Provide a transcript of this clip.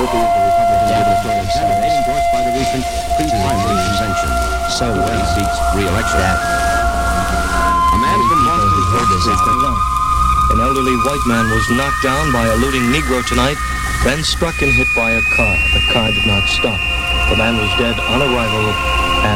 Opie is the Republican gubernatorial candidate endorsed by the recent pre-primary convention. So He seeks re-election. A man from Boston heard this alone. An elderly white man was knocked down by a looting Negro tonight, then struck and hit by a car. The car did not stop. The man was dead on arrival